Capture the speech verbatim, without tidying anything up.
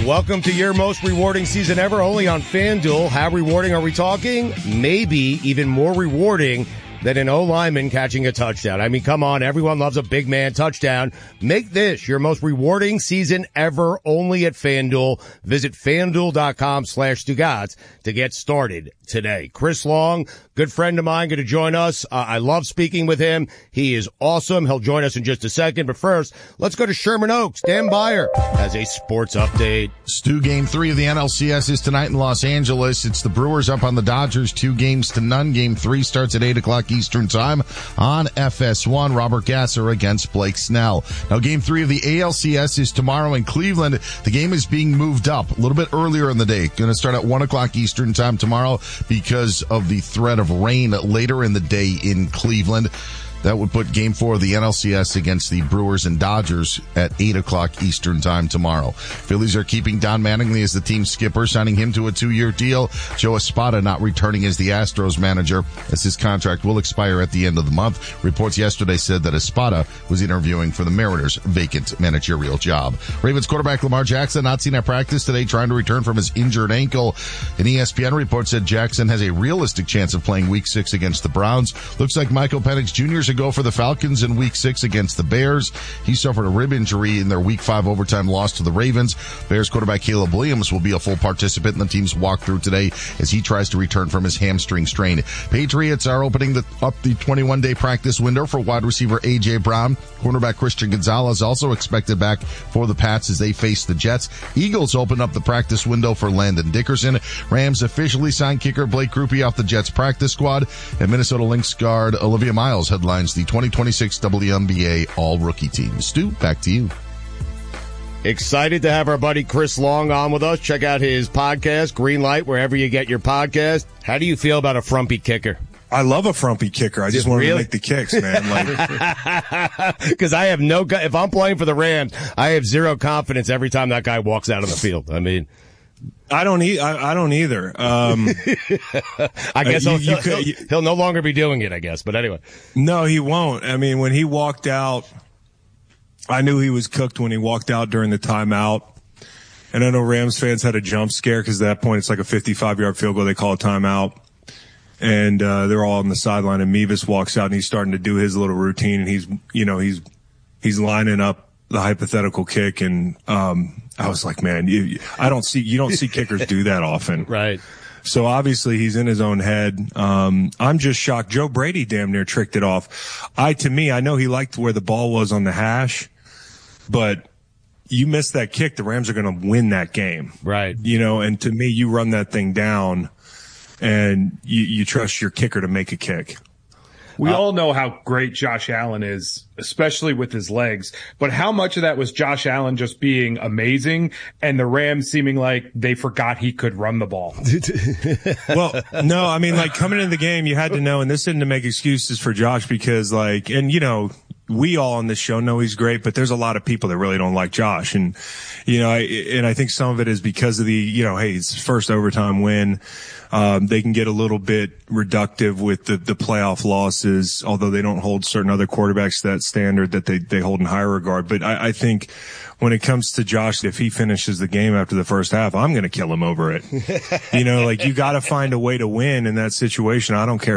Welcome to your most rewarding season ever, only on FanDuel. How rewarding are we talking? Maybe even more rewarding than an O-lineman catching a touchdown. I mean, come on, everyone loves a big man touchdown. Make this your most rewarding season ever, only at FanDuel. Visit FanDuel.com slash Stugotz to get started today. Chris Long, good friend of mine, going to join us. Uh, I love speaking with him. He is awesome. He'll join us in just a second. But first, let's go to Sherman Oaks. Dan Beyer has a sports update. Stu, game three of the N L C S is tonight in Los Angeles. It's the Brewers up on the Dodgers, two games to none. Game three starts at eight o'clock Eastern time on F S one. Robert Gasser against Blake Snell. Now, game three of the A L C S is tomorrow in Cleveland. The game is being moved up a little bit earlier in the day. Going to start at one o'clock Eastern time tomorrow because of the threat of rain later in the day in Cleveland. That would put game four of the N L C S against the Brewers and Dodgers at eight o'clock Eastern time tomorrow. Phillies are keeping Don Mattingly as the team skipper, signing him to a two-year deal. Joe Espada not returning as the Astros manager, as his contract will expire at the end of the month. Reports yesterday said that Espada was interviewing for the Mariners' vacant managerial job. Ravens quarterback Lamar Jackson not seen at practice today, trying to return from his injured ankle. An E S P N report said Jackson has a realistic chance of playing week six against the Browns. Looks like Michael Penix Junior to go for the Falcons in week six against the Bears. He suffered a rib injury in their week five overtime loss to the Ravens. Bears quarterback Caleb Williams will be a full participant in the team's walkthrough today as he tries to return from his hamstring strain. Patriots are opening the, up the twenty-one day practice window for wide receiver A J Brown. Cornerback Christian Gonzalez also expected back for the Pats as they face the Jets. Eagles open up the practice window for Landon Dickerson. Rams officially signed kicker Blake Grupe off the Jets practice squad. And Minnesota Lynx guard Olivia Miles headlines the twenty twenty-six W N B A All-Rookie Team. Stu, back to you. Excited to have our buddy Chris Long on with us. Check out his podcast, Green Light, wherever you get your podcast. How do you feel about a frumpy kicker? I love a frumpy kicker. I just want really? to make the kicks, man. Like, because I have no, if I'm playing for the Rams, I have zero confidence every time that guy walks out on the field. I mean, I don't e- I, I don't either. Um, I guess uh, he'll, you, you he'll, could, he'll, he'll no longer be doing it, I guess. But anyway. No, he won't. I mean, when he walked out, I knew he was cooked when he walked out during the timeout. And I know Rams fans had a jump scare because at that point it's like a fifty-five yard field goal. They call a timeout. And, uh, they're all on the sideline and Mevis walks out and he's starting to do his little routine and he's, you know, he's, he's lining up the hypothetical kick. And, um, I was like, man, you, I don't see, you don't see kickers do that often. Right. So obviously he's in his own head. Um, I'm just shocked. Joe Brady damn near tricked it off. I, to me, I know he liked where the ball was on the hash, but you miss that kick, the Rams are going to win that game. Right. You know, and to me, you run that thing down and you, you trust your kicker to make a kick. We uh, all know how great Josh Allen is, especially with his legs. But how much of that was Josh Allen just being amazing and the Rams seeming like they forgot he could run the ball? Well, no, I mean, like coming into the game, you had to know, and this isn't to make excuses for Josh because like, and you know, we all on this show know he's great, but there's a lot of people that really don't like Josh. And, you know, I, and I think some of it is because of the, you know, hey, it's his first overtime win. Um, they can get a little bit reductive with the, the playoff losses, although they don't hold certain other quarterbacks to that standard that they, they hold in higher regard. But I, I think when it comes to Josh, if he finishes the game after the first half, I'm going to kill him over it. You know, like you got to find a way to win in that situation. I don't care